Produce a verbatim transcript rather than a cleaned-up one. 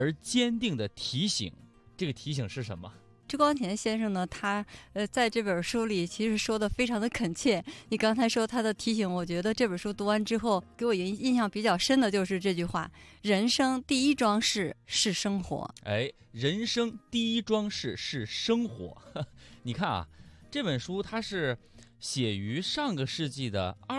而坚定的提醒。这个提醒是什么？ 朱光潜先生呢，他呃在这本书里其实说的非常的恳切。你刚才说他的提醒，我觉得这本书读完之后，给我印印象比较深的就是这句话：人生第一桩事是生活。 哎，人生第一桩事是生活。你看啊，这本书它是写于上个世纪的二